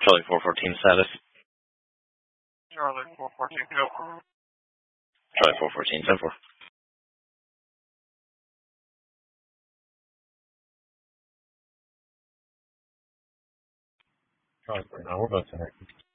Charlie 414 status. Charlie 414, go. Charlie 414, 10-4. Charlie 49, we're both in it.